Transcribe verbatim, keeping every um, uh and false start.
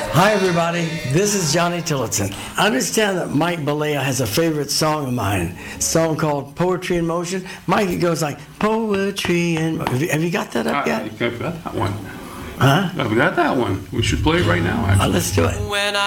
Hi, everybody. This is Johnny Tillotson. I understand that Mike Balea has a favorite song of mine, a song called Poetry in Motion. Mike, it goes like, Poetry in Motion. Have you, have you got that up I, yet? I've got that one. Huh? I've got that one. We should play it right now, actually. Uh, let's do it. When I